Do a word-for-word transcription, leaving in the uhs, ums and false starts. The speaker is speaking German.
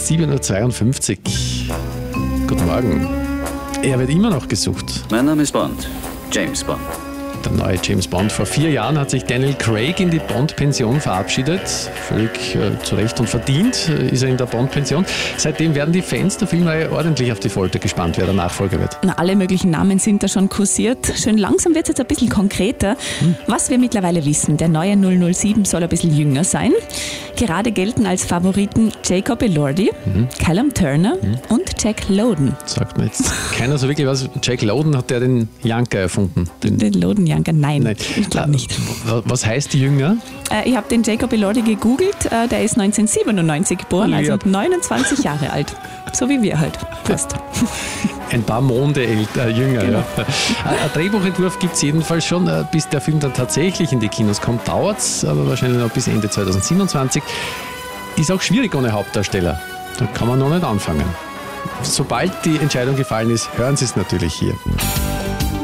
sieben Uhr zweiundfünfzig. Guten Morgen. Er wird immer noch gesucht. Mein Name ist Bond. James Bond. Der neue James Bond. Vor vier Jahren hat sich Daniel Craig in die Bond-Pension verabschiedet. Völlig äh, zu Recht und verdient äh, ist er in der Bond-Pension. Seitdem werden die Fans der Filmreihe ordentlich auf die Folter gespannt, wer der Nachfolger wird. Na, alle möglichen Namen sind da schon kursiert. Schön langsam wird es jetzt ein bisschen konkreter. Hm. Was wir mittlerweile wissen, der neue null null sieben soll ein bisschen jünger sein. Gerade gelten als Favoriten Jacob Elordi, mhm. Callum Turner mhm. und Jack Lowden. Sagt mir jetzt keiner so wirklich was. Jack Lowden, hat der den Janker erfunden? Den, den Lowden-Janker? Nein, Nein, ich glaube nicht. Was heißt jünger? Äh, ich habe den Jacob Elordi gegoogelt. Äh, der ist neunzehnhundertsiebenundneunzig geboren, ja. also neunundzwanzig Jahre alt. So wie wir halt. Fast. Ein paar Monde älter, jünger. Genau. Ja. Ein Drehbuchentwurf gibt es jedenfalls schon. Bis der Film dann tatsächlich in die Kinos kommt, dauert es, aber wahrscheinlich noch bis Ende zweitausendsiebenundzwanzig. Ist auch schwierig ohne Hauptdarsteller. Da kann man noch nicht anfangen. Sobald die Entscheidung gefallen ist, hören Sie es natürlich hier.